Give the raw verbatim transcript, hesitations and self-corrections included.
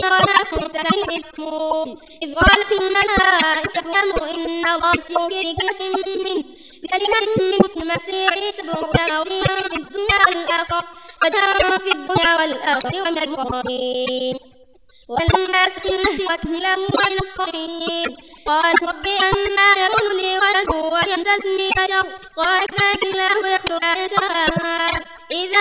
وما كنت تكتمون إذ قالت الملائكة يا مريم إن الله يبشرك بكلمة بكلمة من اسمه المسيح عيسى ابن مريم في الدنيا والآخرة وجاء في الدنيا والآخرة ومن المقربين ولما سكنت وكهلا ومن الصالحين قالت ربي أنى يكون لي ولد ولم تزني بشر قال كذلك الله يخلق ما يشاء إذا